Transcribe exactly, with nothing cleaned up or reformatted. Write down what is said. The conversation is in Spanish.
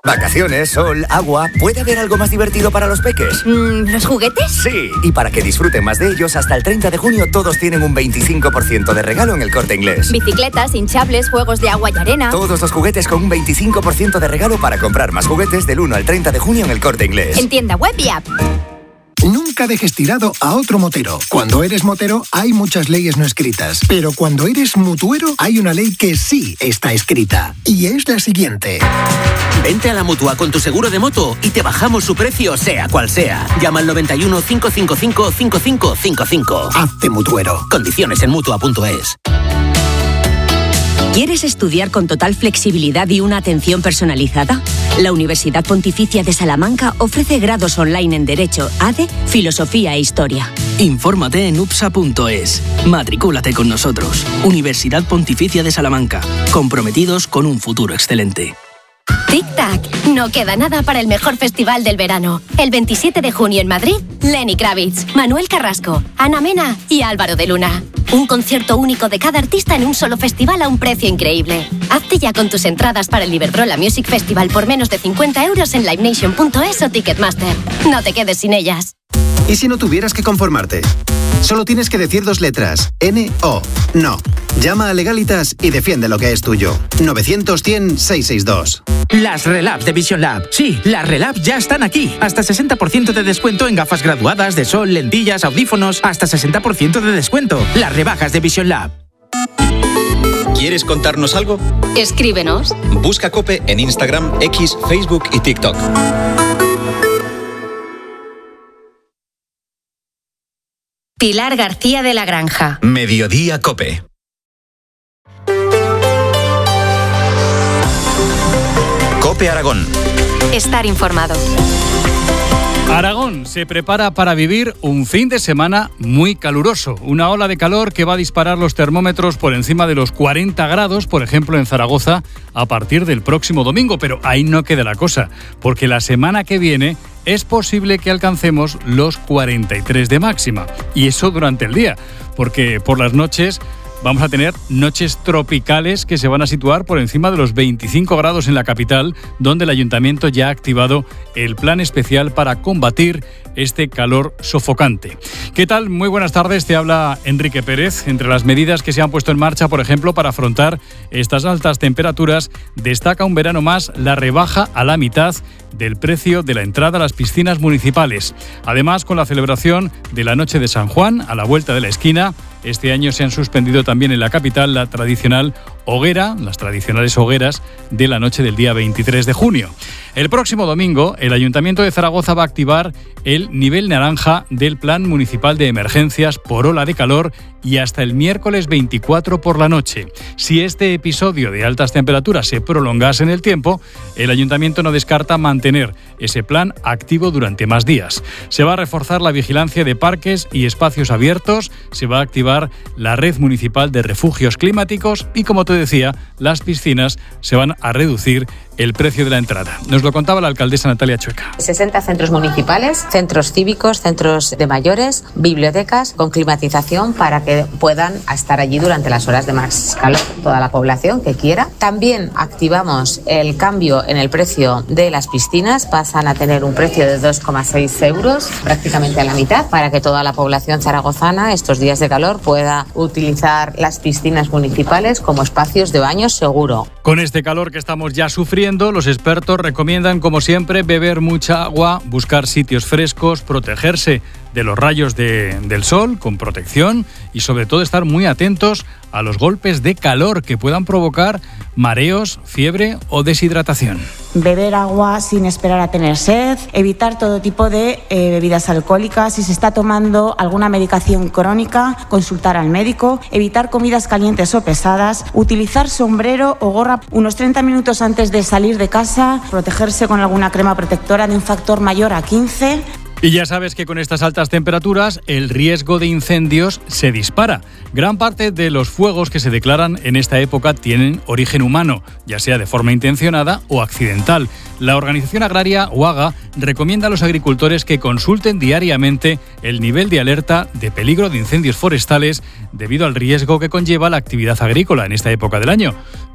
Vacaciones, sol, agua... ¿Puede haber algo más divertido para los peques? Mm, ¿Los juguetes? Sí, y para que disfruten más de ellos, hasta el treinta de junio todos tienen un veinticinco por ciento de regalo en El Corte Inglés. Bicicletas, hinchables, juegos de agua y arena... Todos los juguetes con un veinticinco por ciento de regalo para comprar más juguetes del uno al treinta de junio en El Corte Inglés. En tienda web y app. Nunca dejes tirado a otro motero. Cuando eres motero hay muchas leyes no escritas, pero cuando eres mutuero hay una ley que sí está escrita, y es la siguiente. Vente a la Mutua con tu seguro de moto y te bajamos su precio sea cual sea. Llama al noventa y uno, cinco cinco cinco, cinco cinco cinco cinco. Hazte mutuero. Condiciones en mutua punto es. ¿Quieres estudiar con total flexibilidad y una atención personalizada? La Universidad Pontificia de Salamanca ofrece grados online en Derecho, A D E, Filosofía e Historia. Infórmate en upsa punto es. Matricúlate con nosotros. Universidad Pontificia de Salamanca. Comprometidos con un futuro excelente. Tic-tac, no queda nada para el mejor festival del verano. El veintisiete de junio en Madrid, Lenny Kravitz, Manuel Carrasco, Ana Mena y Álvaro de Luna. Un concierto único de cada artista en un solo festival a un precio increíble. Hazte ya con tus entradas para el Iberdrola Music Festival por menos de cincuenta euros en live nation punto es o Ticketmaster. No te quedes sin ellas. ¿Y si no tuvieras que conformarte? Solo tienes que decir dos letras, N O, no. Llama a Legalitas y defiende lo que es tuyo. novecientos, cien, seiscientos sesenta y dos. Las Relab de Vision Lab. Sí, las Relab ya están aquí. Hasta sesenta por ciento de descuento en gafas graduadas, de sol, lentillas, audífonos. Hasta sesenta por ciento de descuento. Las rebajas de Vision Lab. ¿Quieres contarnos algo? Escríbenos. Busca COPE en Instagram, X, Facebook y TikTok. Pilar García de la Granja. Mediodía COPE. COPE Aragón. Estar informado. Aragón se prepara para vivir un fin de semana muy caluroso. Una ola de calor que va a disparar los termómetros por encima de los cuarenta grados, por ejemplo en Zaragoza, a partir del próximo domingo. Pero ahí no queda la cosa, porque la semana que viene es posible que alcancemos los cuarenta y tres de máxima. Y eso durante el día, porque por las noches vamos a tener noches tropicales que se van a situar por encima de los veinticinco grados en la capital, donde el ayuntamiento ya ha activado el plan especial para combatir este calor sofocante. ¿Qué tal? Muy buenas tardes, te habla Enrique Pérez. Entre las medidas que se han puesto en marcha, por ejemplo, para afrontar estas altas temperaturas, destaca un verano más la rebaja a la mitad del precio de la entrada a las piscinas municipales. Además, con la celebración de la Noche de San Juan a la vuelta de la esquina, este año se han suspendido también en la capital la tradicional hoguera, las tradicionales hogueras de la noche del día veintitrés de junio. El próximo domingo, el Ayuntamiento de Zaragoza va a activar el nivel naranja del Plan Municipal de Emergencias por ola de calor y hasta el miércoles veinticuatro por la noche. Si este episodio de altas temperaturas se prolongase en el tiempo, el Ayuntamiento no descarta mantener ese plan activo durante más días. Se va a reforzar la vigilancia de parques y espacios abiertos, se va a activar la red municipal de refugios climáticos y, como te decía, las piscinas se van a reducir el precio de la entrada. Nos lo contaba la alcaldesa Natalia Chueca. sesenta centros municipales, centros cívicos, centros de mayores, bibliotecas con climatización para que puedan estar allí durante las horas de más calor toda la población que quiera. También activamos el cambio en el precio de las piscinas, pasan a tener un precio de dos coma seis euros, prácticamente a la mitad, para que toda la población zaragozana estos días de calor pueda utilizar las piscinas municipales como espacios de baño seguro. Con este calor que estamos ya sufriendo, los expertos recomiendan, como siempre, beber mucha agua, buscar sitios frescos, protegerse de los rayos de, del sol con protección y sobre todo estar muy atentos a los golpes de calor que puedan provocar mareos, fiebre o deshidratación. Beber agua sin esperar a tener sed, evitar todo tipo de eh, bebidas alcohólicas, si se está tomando alguna medicación crónica, consultar al médico, evitar comidas calientes o pesadas, utilizar sombrero o gorra unos treinta minutos antes de salir de casa, protegerse con alguna crema protectora de un factor mayor a quince. Y ya sabes que con estas altas temperaturas el riesgo de incendios se dispara. Gran parte de los fuegos que se declaran en esta época tienen origen humano, ya sea de forma intencionada o accidental. La organización agraria UAGA recomienda a los agricultores que consulten diariamente el nivel de alerta de peligro de incendios forestales debido al riesgo que conlleva la actividad agrícola en esta época del año.